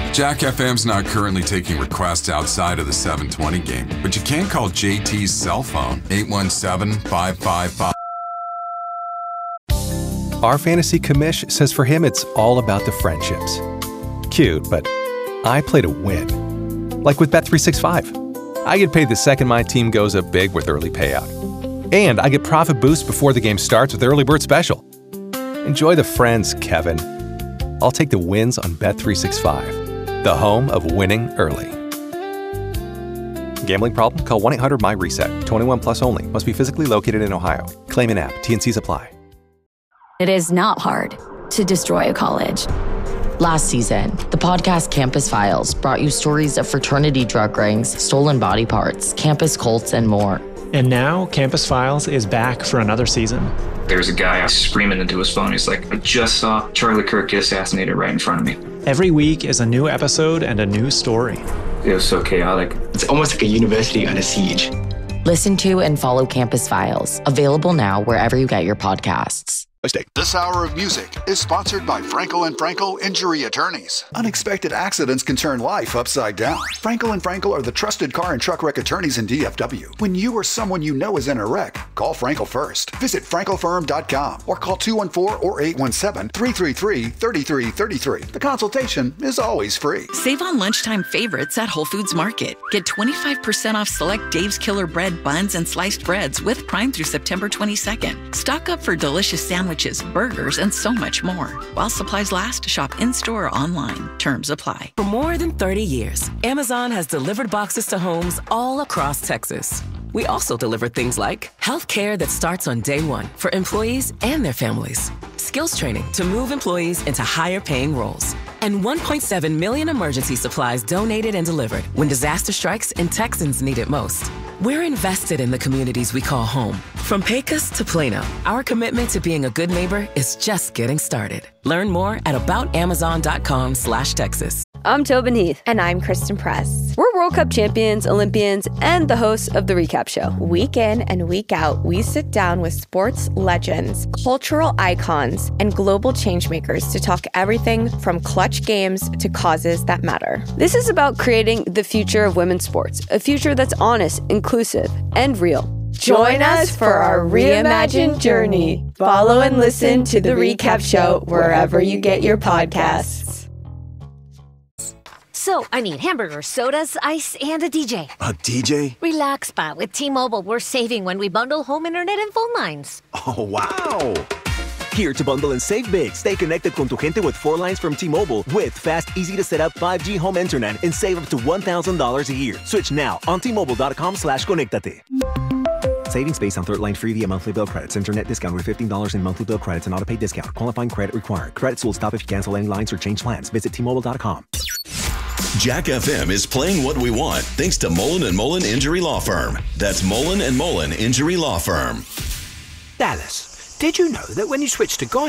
Jack FM's not currently taking requests outside of the 720 game, but you can call JT's cell phone, 817-555. Our fantasy commish says for him it's all about the friendships. Cute, but I play to win. Like with Bet365. I get paid the second my team goes up big with early payout. And I get profit boost before the game starts with Early Bird Special. Enjoy the friends, Kevin. I'll take the wins on Bet365, the home of winning early. Gambling problem? Call 1-800-MY-RESET. 21 plus only. Must be physically located in Ohio. Claim in app. T&Cs apply. It is not hard to destroy a college. Last season, the podcast Campus Files brought you stories of fraternity drug rings, stolen body parts, campus cults, and more. And now, Campus Files is back for another season. There's a guy screaming into his phone. He's like, I just saw Charlie Kirk get assassinated right in front of me. Every week is a new episode and a new story. It was so chaotic. It's almost like a university under siege. Listen to and follow Campus Files, available now wherever you get your podcasts. This hour of music is sponsored by Frankel & Frankel Injury Attorneys. Unexpected accidents can turn life upside down. Frankel & Frankel are the trusted car and truck wreck attorneys in DFW. When you or someone you know is in a wreck, call Frankel first. Visit frankelfirm.com or call 214 or 817-333-3333. The consultation is always free. Save on lunchtime favorites at Whole Foods Market. Get 25% off select Dave's Killer Bread buns and sliced breads with Prime through September 22nd. Stock up for delicious sandwiches, burgers, and so much more. While supplies last, shop in-store or online. Terms apply. For more than 30 years, Amazon has delivered boxes to homes all across Texas. We also deliver things like healthcare that starts on day one for employees and their families, skills training to move employees into higher paying roles, and 1.7 million emergency supplies donated and delivered when disaster strikes and Texans need it most. We're invested in the communities we call home. From Pecos to Plano, our commitment to being a good neighbor is just getting started. Learn more at aboutamazon.com/Texas. I'm Tobin Heath. And I'm Kristen Press. We're World Cup champions, Olympians, and the hosts of The Recap Show. Week in and week out, we sit down with sports legends, cultural icons, and global changemakers to talk everything from clutch games to causes that matter. This is about creating the future of women's sports, a future that's honest, inclusive, and real. Join us for our reimagined journey. Follow and listen to The Recap Show wherever you get your podcasts. So, I need hamburgers, sodas, ice, and a DJ. A DJ? Relax, Pa. With T-Mobile, we're saving when we bundle home internet and phone lines. Oh, wow! Here to bundle and save big. Stay connected con tu gente with 4 lines from T-Mobile with fast, easy-to-set-up 5G home internet and save up to $1,000 a year. Switch now on T-Mobile.com/conectate. Savings based on third line free via monthly bill credits. Internet discount with $15 in monthly bill credits and auto-pay discount. Qualifying credit required. Credits will stop if you cancel any lines or change plans. Visit T-Mobile.com. Jack FM is playing what we want thanks to Mullen & Mullen Injury Law Firm. That's Mullen & Mullen Injury Law Firm. Dallas, did you know that when you switch to Guy